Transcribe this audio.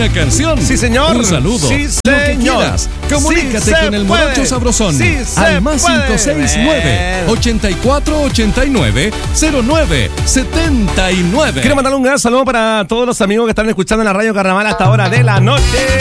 una canción. Sí, señor. Un saludo. Sí, Lo que señor. quieras. Comunícate Sí, con el Morocho Sabrosón. Sí, al más 569 8489 0979. Quiero mandar un gran saludo para todos los amigos que están escuchando en la Radio Carnaval hasta ahora de la noche.